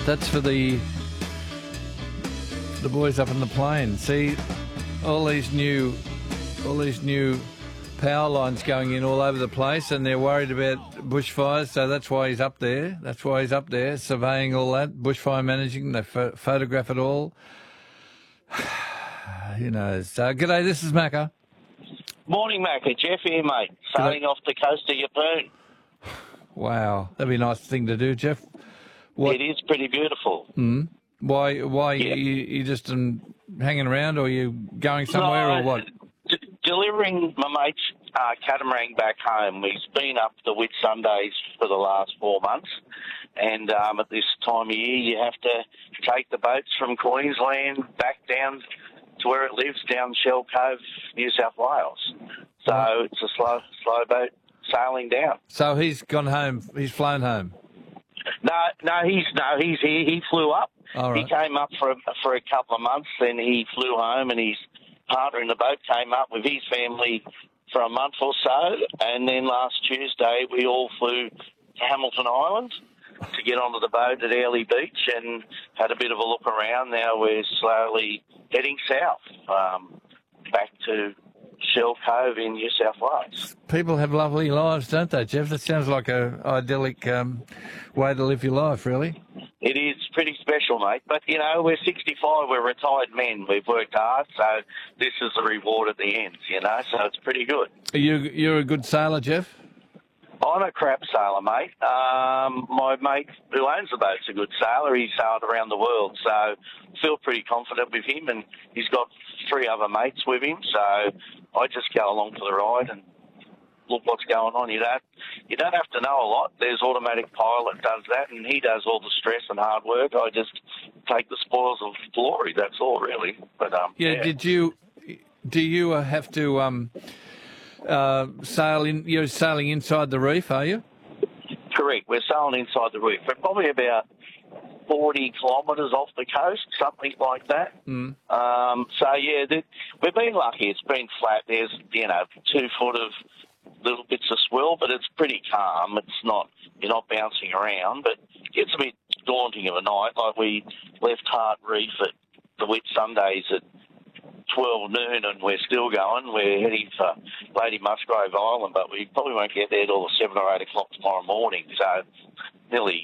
That's for the boys up in the plain. See, all these new power lines going in all over the place, and they're worried about bushfires, so that's why he's up there. That's why he's up there, surveying all that, bushfire managing. They photograph it all. Who knows? G'day, this is Macca. Morning, Macca. Jeff here, mate. Sailing off the coast of Yeppoon. Wow, that'd be a nice thing to do, Jeff. What? It is pretty beautiful. Why Yeah. you just hanging around, or you going somewhere, or what? Delivering my mate's catamaran back home. He's been up the Whitsundays for the last 4 months, and at this time of year you have to take the boats from Queensland back down to where it lives, down Shell Cove, New South Wales. So it's a slow boat sailing down. So he's gone home. He's flown home. He's here. He flew up. All right. He came up for a couple of months, then he flew home, and his partner in the boat came up with his family for a month or so, and then last Tuesday we all flew to Hamilton Island to get onto the boat at Airlie Beach and had a bit of a look around. Now we're slowly heading south, back to Shell Cove in New South Wales. People have lovely lives, don't they, Jeff? That sounds like an idyllic way to live your life, really. It is pretty special, mate. But, you know, we're 65, we're retired men. We've worked hard, so this is the reward at the end, you know, so it's pretty good. You're a good sailor, Jeff? I'm a crap sailor, mate. My mate who owns the boat's a good sailor. He's sailed around the world, so I feel pretty confident with him, and he's got 3 other mates with him, so I just go along for the ride and look what's going on. You don't have to know a lot. There's automatic pilot does that, and he does all the stress and hard work. I just take the spoils of glory. That's all, really. But yeah. Do you have to sail in? You're sailing inside the reef, are you? Correct. We're sailing inside the reef. We're probably about 40 kilometres off the coast, something like that. So yeah, we've been lucky. It's been flat. There's 2 foot of little bits of swell, but it's pretty calm. You're not bouncing around, but it gets a bit daunting of a night. Like we left Hart Reef at the Whitsundays at 12 noon, and we're still going. We're heading for Lady Musgrave Island, but we probably won't get there till 7 or 8 o'clock tomorrow morning. So nearly